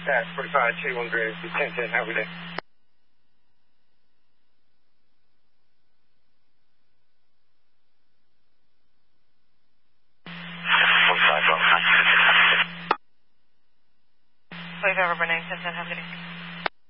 Yeah, 4521 Green, 1010, have a good day. Please have a 910, have a good day.